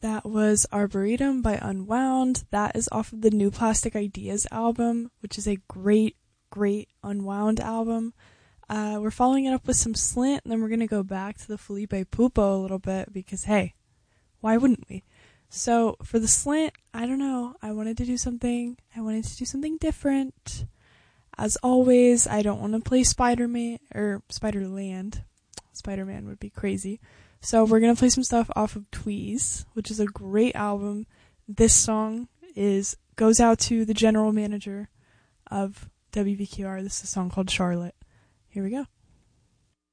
That was Arboretum by Unwound. That is off of the New Plastic Ideas album, which is a great, great Unwound album. We're following it up with some Slint, and then we're going to go back to the Felipe Pupo a little bit because, hey, why wouldn't we? So for the Slint, I don't know. I wanted to do something different. As always, I don't want to play Spider-Man or Spider-Land. Spider-Man would be crazy. So we're going to play some stuff off of Tweez, which is a great album. This song goes out to the general manager of WVQR. This is a song called Charlotte. Here we go.